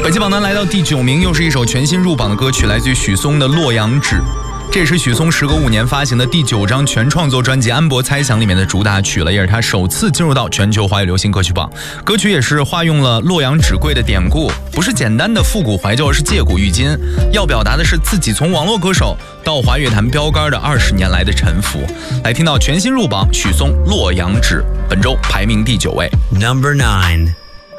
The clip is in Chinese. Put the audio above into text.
本期榜单来到第9名，又是一首全新入榜的歌曲，来自于许嵩的《洛阳纸》。这也是许嵩时隔5年发行的第9张全创作专辑《安博猜想》里面的主打曲了，也是他首次进入到全球华语流行歌曲榜。歌曲也是化用了洛阳纸贵的典故，不是简单的复古怀旧，而是借古喻今，要表达的是自己从网络歌手到华乐坛标杆的20年来的沉浮。来听到全新入榜许嵩《洛阳纸》，本周排名第9位。 Number 9